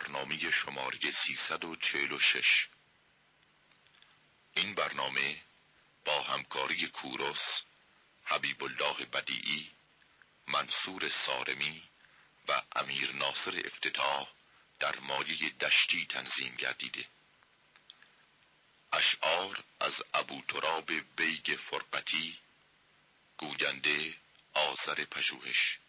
برنامه شماره 346. این برنامه با همکاری کوروس، حبیب الله بدیعی، منصور سارمی و امیر ناصر افتتاح در مایه دشتی تنظیم گردیده. اشعار از ابو تراب بیگ فرقتی، گوینده آذر پژوهش.